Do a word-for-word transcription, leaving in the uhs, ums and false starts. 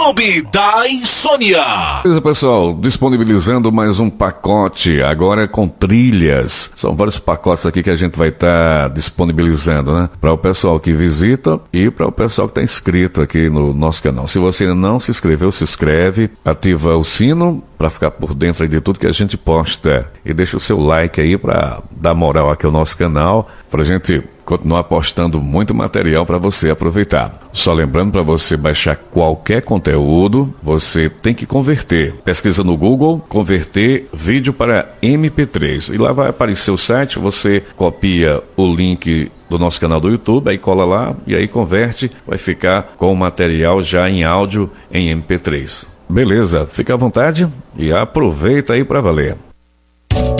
Clube da Insônia. Beleza, pessoal, disponibilizando mais um pacote, agora com trilhas. São vários pacotes aqui que a gente vai estar tá disponibilizando, né? Para o pessoal que visita e para o pessoal que está inscrito aqui no nosso canal. Se você não se inscreveu, se inscreve, ativa o sino para ficar por dentro aí de tudo que a gente posta. E deixa o seu like aí para dar moral aqui ao nosso canal, para a gente continuar postando muito material para você aproveitar. Só lembrando, para você baixar qualquer conteúdo, você tem que converter. Pesquisa no Google, converter vídeo para M P três. E lá vai aparecer o site, você copia o link do nosso canal do YouTube, aí cola lá e aí converte, vai ficar com o material já em áudio em M P três. Beleza, fica à vontade e aproveita aí para valer.